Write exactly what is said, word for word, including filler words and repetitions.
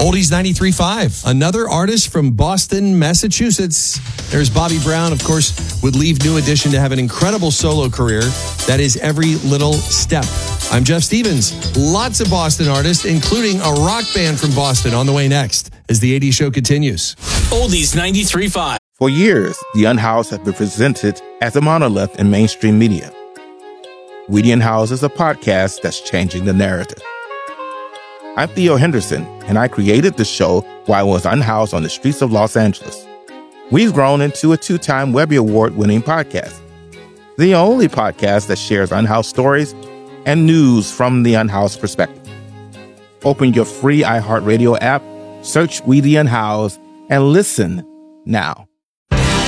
Oldies ninety-three point five. Another artist from Boston, Massachusetts. There's Bobby Brown, of course, would leave New Edition to have an incredible solo career. That is Every Little Step. I'm Jeff Stevens. Lots of Boston artists, including a rock band from Boston, on the way next as the eighties show continues. Oldies ninety-three point five. For years, The Unhoused have been presented as a monolith in mainstream media. We the Unhoused is a podcast that's changing the narrative. I'm Theo Henderson, and I created the show while I was unhoused on the streets of Los Angeles. We've grown into a two-time Webby Award-winning podcast, the only podcast that shares unhoused stories and news from the unhoused perspective. Open your free iHeartRadio app, search We the Unhoused, and listen now.